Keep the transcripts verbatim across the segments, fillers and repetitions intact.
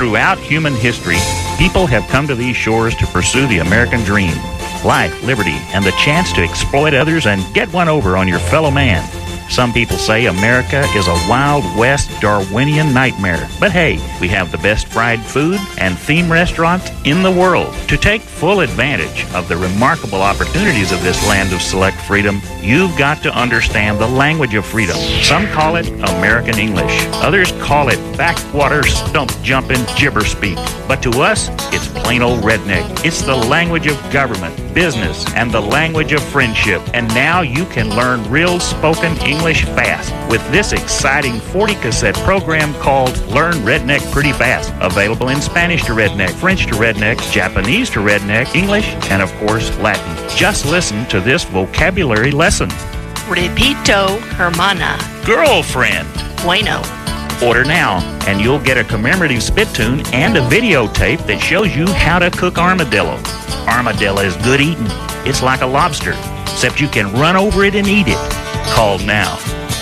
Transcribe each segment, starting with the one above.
Throughout human history, people have come to these shores to pursue the American dream. Life, liberty, and the chance to exploit others and get one over on your fellow man. Some people say America is a Wild West Darwinian nightmare. But hey, we have the best fried food and theme restaurants in the world. To take full advantage of the remarkable opportunities of this land of select freedom, you've got to understand the language of freedom. Some call it American English. Others call it backwater stump jumping gibber speak. But to us, it's plain old redneck. It's the language of government, business, and the language of friendship. And now you can learn real spoken English English fast with this exciting forty cassette program called Learn Redneck Pretty Fast, available in Spanish to Redneck, French to Redneck, Japanese to Redneck, English, and of course Latin. Just listen to this vocabulary lesson. Repito, hermana. Girlfriend. Bueno. Order now, and you'll get a commemorative spit tune and a videotape that shows you how to cook armadillo. Armadillo is good eating. It's like a lobster, except you can run over it and eat it. Call now.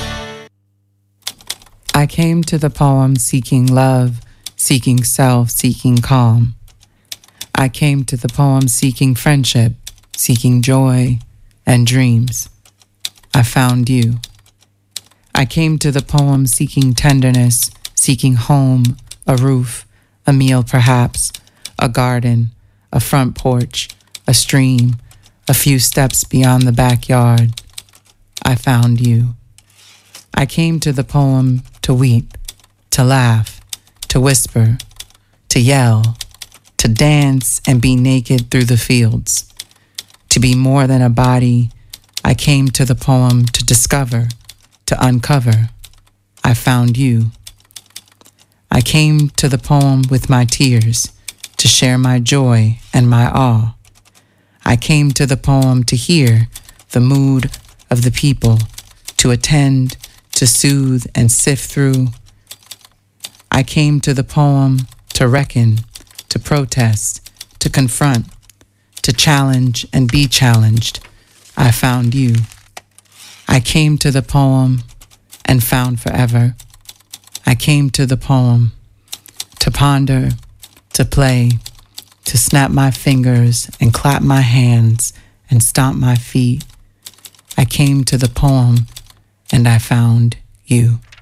I came to the poem seeking love, seeking self, seeking calm. I came to the poem seeking friendship, seeking joy and dreams. I found you. I came to the poem seeking tenderness, seeking home, a roof, a meal perhaps, a garden, a front porch, a stream, a few steps beyond the backyard. I found you. I came to the poem to weep, to laugh, to whisper, to yell, to dance and be naked through the fields. To be more than a body, I came to the poem to discover, to uncover. I found you. I came to the poem with my tears, to share my joy and my awe. I came to the poem to hear the mood of the people, to attend, to soothe and sift through. I came to the poem to reckon, to protest, to confront, to challenge and be challenged. I found you. I came to the poem and found forever. I came to the poem to ponder, to play, to snap my fingers and clap my hands and stomp my feet. I came to the poem and I found you.